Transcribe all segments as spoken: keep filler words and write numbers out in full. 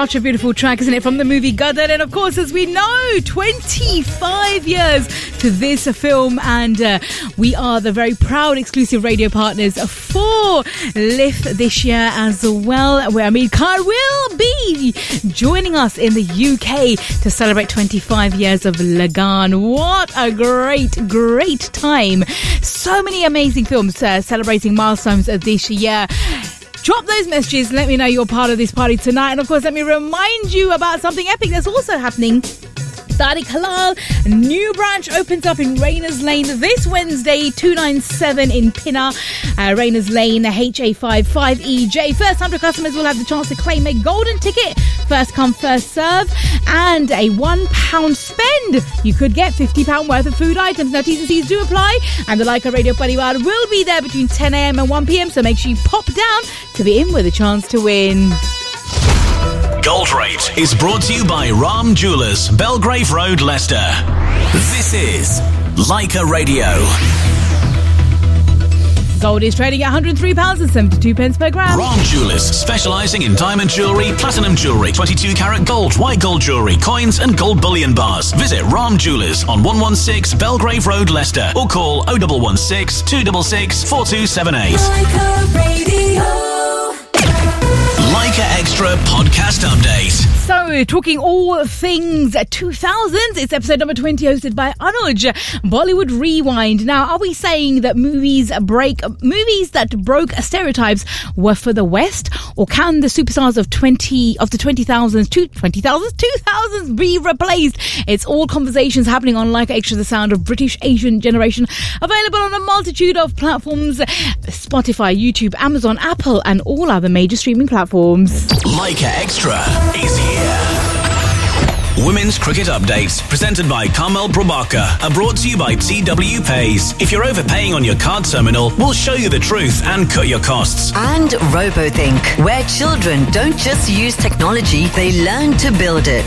Such a beautiful track, isn't it? From the movie Gadar. And of course, as we know, twenty-five years to this film. And uh, we are the very proud exclusive radio partners for L I F this year as well, where Aamir Khan will be joining us in the U K to celebrate twenty-five years of Lagaan. What a great, great time. So many amazing films uh, celebrating milestones this year. Drop those messages. Let me know you're part of this party tonight. And of course, let me remind you about something epic that's also happening. Tariq Halal, new branch opens up in Rayners Lane this Wednesday, two ninety-seven in Pinner. Uh, Rayners Lane, H A five five E J. First one hundred customers will have the chance to claim a golden ticket. First come, first serve. And a one pound spend. You could get fifty pounds worth of food items. Now, T's and C's do apply. And the Leica Radio Parivar will be there between ten a.m. and one p.m. So make sure you pop down to be in with a chance to win. Gold Rate is brought to you by Ram Jewellers, Belgrave Road, Leicester. This is Leica Radio. Gold is trading at one hundred three pounds and seventy-two pence per gram. Ram Jewellers, specialising in diamond jewellery, platinum jewellery, twenty-two carat gold, white gold jewellery, coins and gold bullion bars. Visit Ram Jewellers on one one six Belgrave Road, Leicester, or call oh one one six, two six six, four two seven eight. Leica Radio. Leica Extra Podcast Update. So, talking all things two thousands, it's episode number twenty, hosted by Anuj. Bollywood Rewind. Now, are we saying that movies break movies that broke stereotypes were for the West, or can the superstars of twenty of the twenty thousands, two twenty thousands, two thousands be replaced? It's all conversations happening on Leica Extra, the sound of British Asian generation. Available on a multitude of platforms: Spotify, YouTube, Amazon, Apple, and all other major streaming platforms. Leica Extra is here. Women's Cricket Updates, presented by Kamal Prabhakar, are brought to you by T W Pays. If you're overpaying on your card terminal, we'll show you the truth and cut your costs. And RoboThink, where children don't just use technology, they learn to build it.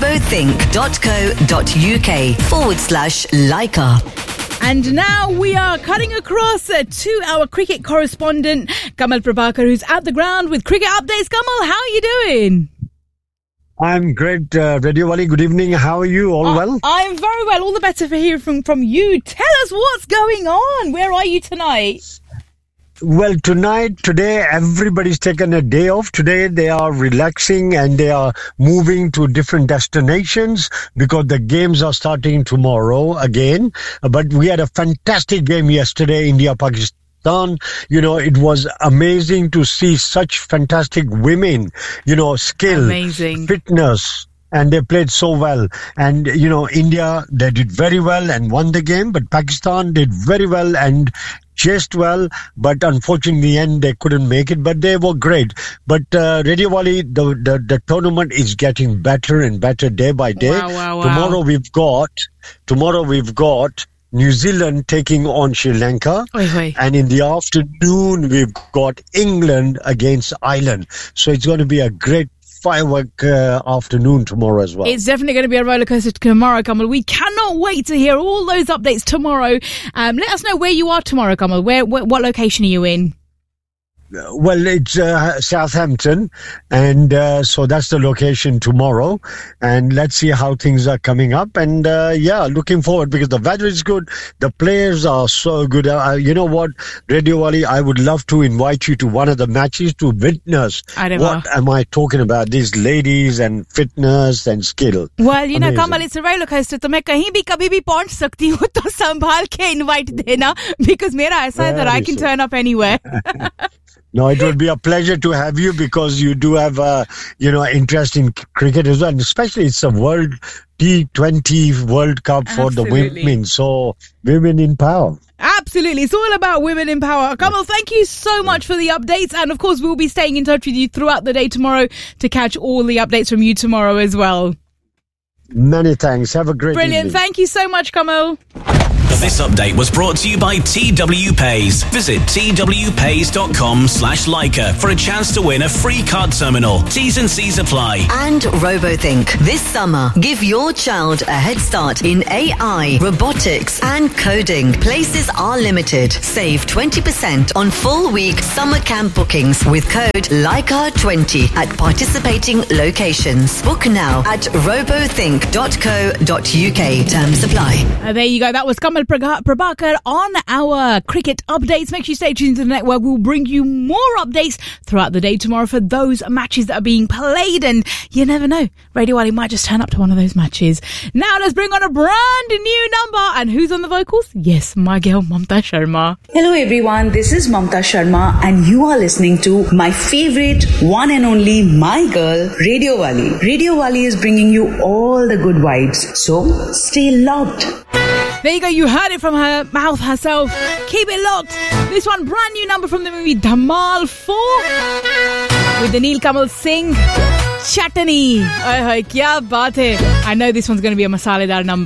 robothink.co.uk forward slash Leica. And now we are cutting across uh, to our cricket correspondent, Kamal Prabhakar, who's at the ground with cricket updates. Kamal, how are you doing? I'm great, uh, Radio Wali. Good evening. How are you? All uh, well? I'm very well. All the better for hearing from, from you. Tell us what's going on. Where are you tonight? Well, tonight, today, everybody's taken a day off. Today, they are relaxing and they are moving to different destinations because the games are starting tomorrow again. But we had a fantastic game yesterday, India-Pakistan. You know, it was amazing to see such fantastic women, you know, skill, amazing. Fitness. And they played so well. And, you know, India, they did very well and won the game. But Pakistan did very well and chased well. But unfortunately, in the end, they couldn't make it. But they were great. But uh, Radio Wali, the, the, the tournament is getting better and better day by day. Wow, wow, wow. Tomorrow we've got, tomorrow we've got New Zealand taking on Sri Lanka. Oi, oi. And in the afternoon, we've got England against Ireland. So it's going to be a great firework uh, afternoon tomorrow as well. It's definitely going to be a roller coaster tomorrow, Kamal. We cannot wait to hear all those updates tomorrow. Um, let us know where you are tomorrow, Kamal. Where, where, what location are you in? Well, it's uh, Southampton, and uh, so that's the location tomorrow. And let's see how things are coming up. And uh, yeah, looking forward because the weather is good. The players are so good. Uh, you know what, Radio Wali, I would love to invite you to one of the matches to witness what am I talking about. These ladies and fitness and skill. Well, you Amazing. know, Kamal, it's a roller coaster. तो मैं कहीं भी कभी भी पहुंच सकती हूँ तो संभाल के invite देना because मेरा ऐसा है that I can turn up anywhere. No, it would be a pleasure to have you because you do have a, you know, interest in cricket as well. And especially it's a World T twenty World Cup for Absolutely. the women. So women in power. Absolutely. It's all about women in power. Kamal, thank you so much for the updates. And of course, we'll be staying in touch with you throughout the day tomorrow to catch all the updates from you tomorrow as well. Many thanks. Have a great Brilliant. evening. Thank you so much, Kamal. This update was brought to you by T W Pays. Visit twpays.com slash Leica for a chance to win a free card terminal. T's and C's apply. And RoboThink. This summer, give your child a head start in A I, robotics and coding. Places are limited. Save twenty percent on full week summer camp bookings with code Leica twenty at participating locations. Book now at robothink dot co dot uk. Terms apply. Uh, there you go. That was Kamal Prag- Prabhakar on our cricket updates. Make sure you stay tuned to the network. We'll bring you more updates throughout the day tomorrow for those matches that are being played. And you never know, Radio Wali might just turn up to one of those matches. Now let's bring on a brand new number. And who's on the vocals? Yes, my girl Mamta Sharma. Hello everyone, this is Mamta Sharma and you are listening to my favorite one and only my girl, Radio Wali. Radio Wali is bringing you all the good vibes. So stay locked. There you go, you heard it from her mouth herself. Keep it locked. This one, brand new number from the movie Dhamal four with the Anil Kamal Singh, Chatani. Ay, ay, kya baat hai. I know this one's going to be a masaledar number.